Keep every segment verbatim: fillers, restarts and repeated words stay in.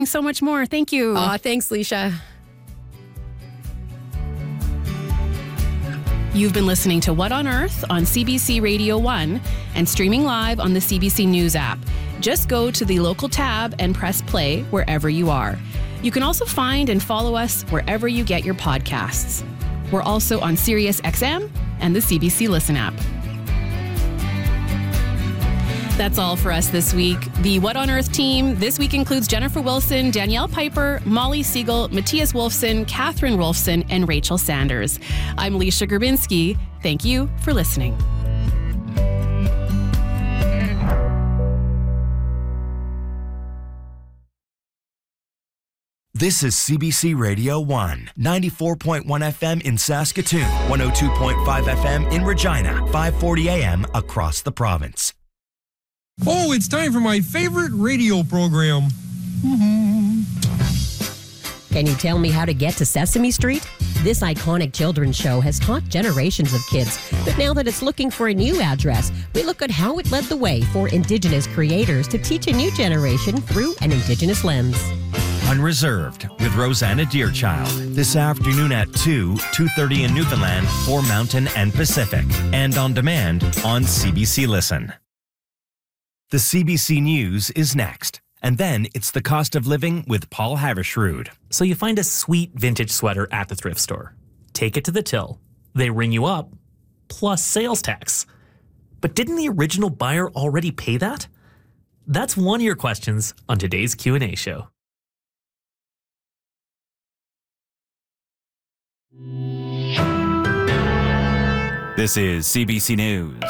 So much more. Thank you. Aw, thanks, Leisha. You've been listening to What on Earth on C B C Radio one and streaming live on the C B C News app. Just go to the local tab and press play wherever you are. You can also find and follow us wherever you get your podcasts. We're also on Sirius X M and the C B C Listen app. That's all for us this week. The What on Earth team this week includes Jennifer Wilson, Danielle Piper, Molly Siegel, Matthias Wolfson, Catherine Wolfson, and Rachel Sanders. I'm Leisha Grabinski. Thank you for listening. This is C B C Radio one, ninety-four point one F M in Saskatoon, one oh two point five F M in Regina, five forty A M across the province. Oh, it's time for my favorite radio program. Can you tell me how to get to Sesame Street? This iconic children's show has taught generations of kids, but now that it's looking for a new address, we look at how it led the way for Indigenous creators to teach a new generation through an Indigenous lens. Unreserved with Rosanna Deerchild this afternoon at two, two thirty in Newfoundland for Mountain and Pacific, and on demand on C B C Listen. The C B C News is next, and then it's the cost of living with Paul Havershrud. So you find a sweet vintage sweater at the thrift store. Take it to the till. They ring you up, plus sales tax. But didn't the original buyer already pay that? That's one of your questions on today's Q and A show. This is C B C News.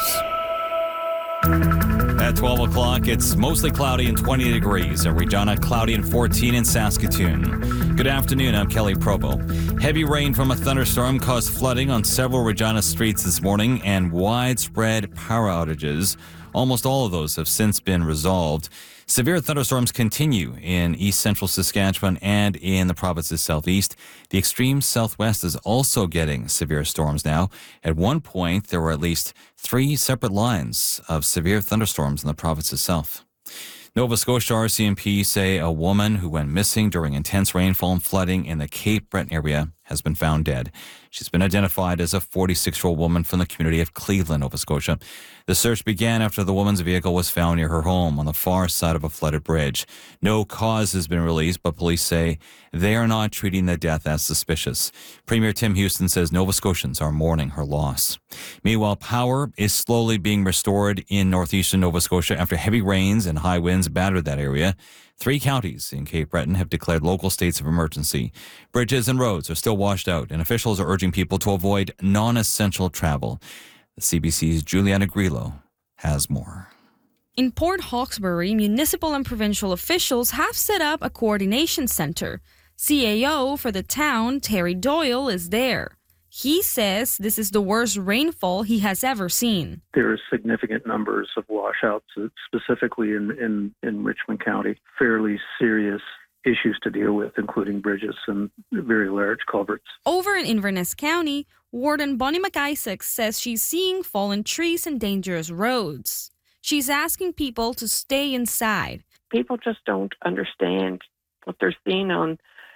At twelve o'clock, it's mostly cloudy and twenty degrees. In Regina, cloudy and fourteen in Saskatoon. Good afternoon, I'm Kelly Provo. Heavy rain from a thunderstorm caused flooding on several Regina streets this morning and widespread power outages. Almost all of those have since been resolved. Severe thunderstorms continue in east central Saskatchewan and in the province's southeast. The extreme southwest is also getting severe storms now. At one point, there were at least three separate lines of severe thunderstorms in the province itself. Nova Scotia R C M P say a woman who went missing during intense rainfall and flooding in the Cape Breton area has been found dead. She's been identified as a forty-six-year-old woman from the community of Cleveland, Nova Scotia. The search began after the woman's vehicle was found near her home on the far side of a flooded bridge. No cause has been released, but police say they are not treating the death as suspicious. Premier Tim Houston says Nova Scotians are mourning her loss. Meanwhile, power is slowly being restored in northeastern Nova Scotia after heavy rains and high winds battered that area. Three counties in Cape Breton have declared local states of emergency. Bridges and roads are still washed out, and officials are urging people to avoid non-essential travel. The C B C's Juliana Grillo has more. In Port Hawkesbury, municipal and provincial officials have set up a coordination center. C A O for the town, Terry Doyle, is there. He says this is the worst rainfall he has ever seen. There are significant numbers of washouts, specifically in, in, in Richmond County. Fairly serious issues to deal with, including bridges and very large culverts. Over in Inverness County, Warden Bonnie McIsaac says she's seeing fallen trees and dangerous roads. She's asking people to stay inside. People just don't understand what they're seeing on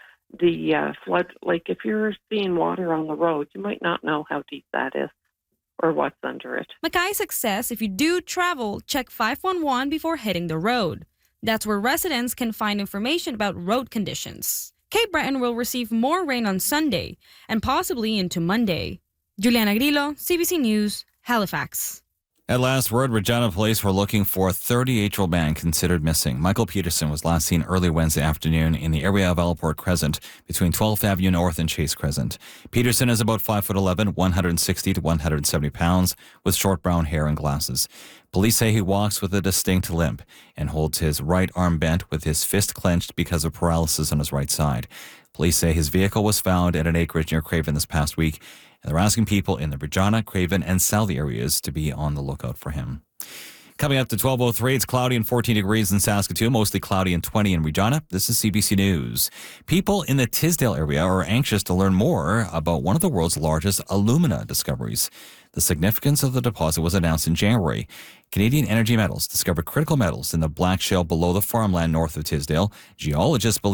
the uh, flood. Like if you're seeing water on the road, you might not know how deep that is or what's under it. McIsaac says if you do travel, check five one one before hitting the road. That's where residents can find information about road conditions. Cape Breton will receive more rain on Sunday and possibly into Monday. Juliana Grillo, C B C News, Halifax. At last word, Regina police were looking for a thirty-eight-year-old man considered missing. Michael Peterson was last seen early Wednesday afternoon in the area of Alport Crescent between twelfth Avenue North and Chase Crescent. Peterson is about five foot eleven, one hundred sixty to one hundred seventy pounds, with short brown hair and glasses. Police say he walks with a distinct limp and holds his right arm bent with his fist clenched because of paralysis on his right side. Police say his vehicle was found at an acreage near Craven this past week, and they're asking people in the Regina, Craven, and Southey areas to be on the lookout for him. Coming up to twelve oh three, it's cloudy and fourteen degrees in Saskatoon, mostly cloudy and twenty in Regina. This is C B C News. People in the Tisdale area are anxious to learn more about one of the world's largest alumina discoveries. The significance of the deposit was announced in January. Canadian Energy Metals discovered critical metals in the black shale below the farmland north of Tisdale. Geologists believe